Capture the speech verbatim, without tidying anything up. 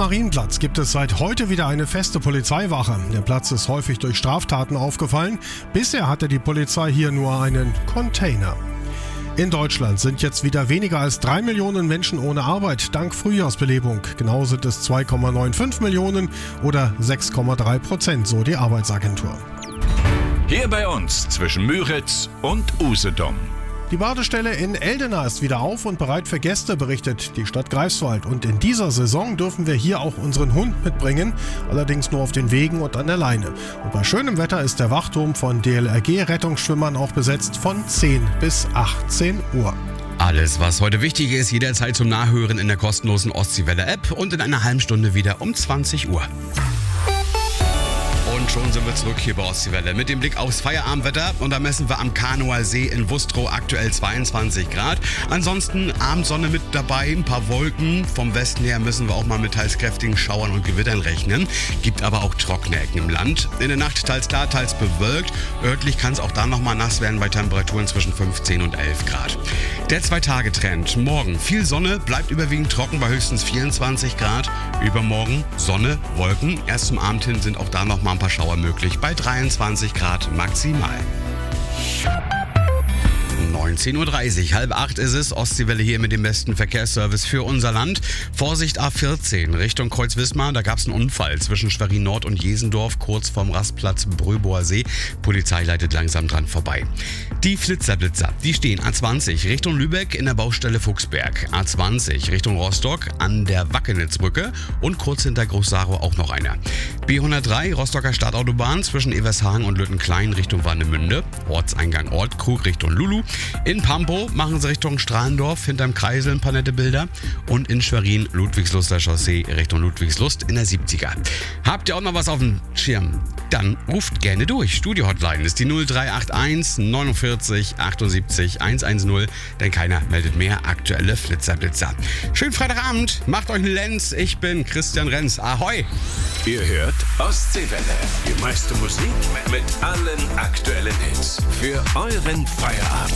Marienplatz gibt es seit heute wieder eine feste Polizeiwache. Der Platz ist häufig durch Straftaten aufgefallen. Bisher hatte die Polizei hier nur einen Container. In Deutschland sind jetzt wieder weniger als drei Millionen Menschen ohne Arbeit, dank Frühjahrsbelebung. Genau sind es zwei Komma fünfundneunzig Millionen oder sechs Komma drei Prozent, so die Arbeitsagentur. Hier bei uns zwischen Müritz und Usedom. Die Badestelle in Eldena ist wieder auf und bereit für Gäste, berichtet die Stadt Greifswald. Und in dieser Saison dürfen wir hier auch unseren Hund mitbringen, allerdings nur auf den Wegen und an der Leine. Und bei schönem Wetter ist der Wachturm von D L R G-Rettungsschwimmern auch besetzt von zehn bis achtzehn Uhr. Alles, was heute wichtig ist, jederzeit zum Nachhören in der kostenlosen Ostseewelle-App und in einer halben Stunde wieder um zwanzig Uhr. Und schon sind wir zurück hier bei Ostseewelle mit dem Blick aufs Feierabendwetter. Und da messen wir am Kanower See in Wustrow aktuell zweiundzwanzig Grad. Ansonsten Abendsonne mit dabei, ein paar Wolken. Vom Westen her müssen wir auch mal mit teils kräftigen Schauern und Gewittern rechnen. Gibt aber auch trockene Ecken im Land. In der Nacht teils klar, teils bewölkt. Örtlich kann es auch da nochmal nass werden bei Temperaturen zwischen fünfzehn und elf Grad. Der Zwei-Tage-Trend. Morgen viel Sonne, bleibt überwiegend trocken bei höchstens vierundzwanzig Grad. Übermorgen Sonne, Wolken. Erst zum Abend hin sind auch da noch mal ein paar Schauer möglich bei dreiundzwanzig Grad maximal. neunzehn Uhr dreißig, halb acht ist es. Ostseewelle hier mit dem besten Verkehrsservice für unser Land. Vorsicht A vierzehn Richtung Kreuzwismar. Da gab es einen Unfall zwischen Schwerin Nord und Jesendorf, kurz vorm Rastplatz Bröboer See. Polizei leitet langsam dran vorbei. Die Flitzerblitzer, die stehen A zwanzig Richtung Lübeck in der Baustelle Fuchsberg. A zwanzig Richtung Rostock an der Wackenitzbrücke und kurz hinter Groß-Sarow auch noch einer. B hundertdrei Rostocker Stadtautobahn zwischen Evershagen und Lüttenklein Richtung Warnemünde. Ortseingang Ortkrug Richtung Lulu. In Pampow machen sie Richtung Strahlendorf hinterm Kreisel ein paar nette Bilder. Und in Schwerin Ludwigsluster Chaussee Richtung Ludwigslust in der siebziger. Habt ihr auch noch was auf dem Schirm? Dann ruft gerne durch. Studio-Hotline ist die null drei acht eins neunundvierzig achtundsiebzig hundertzehn, denn keiner meldet mehr aktuelle Flitzerblitzer. Schönen Freitagabend, macht euch einen Lenz. Ich bin Christian Renz. Ahoi! Ihr hört Ostseewelle. Die meiste Musik mit allen aktuellen Hits. Für euren Feierabend.